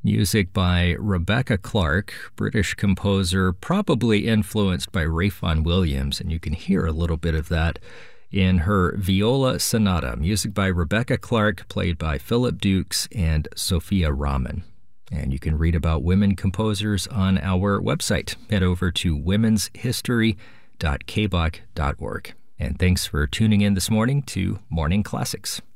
Music by Rebecca Clark, British composer, probably influenced by Ralph Vaughan Williams, and you can hear a little bit of that in her Viola Sonata. Music by Rebecca Clark, played by Philip Dukes and Sophia Rahman. And you can read about women composers on our website. Head over to womenshistory.kbach.org. And thanks for tuning in this morning to Morning Classics.